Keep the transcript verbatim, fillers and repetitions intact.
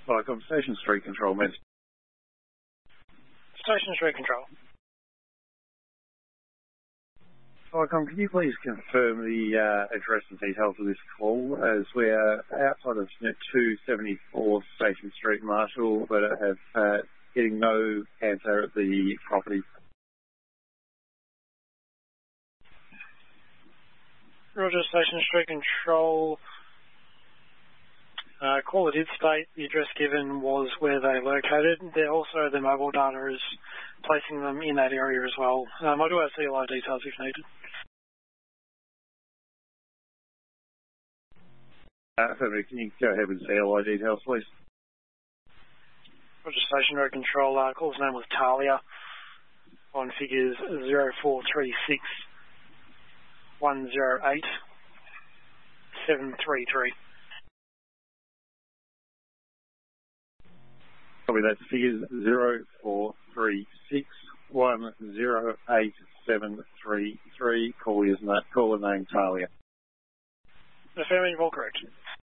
Vicom Station Street Control, Med. Station Street Control. Vicom, can you please confirm the uh, address and details of this call, as we are outside of two seventy-four Station Street, Marshall, but have uh, getting no answer at the property. Roger, Station Street Control. Uh, caller did state the address given was where they located. There also, the mobile data is placing them in that area as well. Um, I do have C L I details if needed. Uh, certainly, can you go ahead with C L I details, please? Roger, Station Road Control. Uh, caller's name was Talia on figures zero four three six one zero eight seven three three. Probably that's figures zero four three six one zero eight seven three three. Caller's name, caller name Talia. Affirmative, all correct.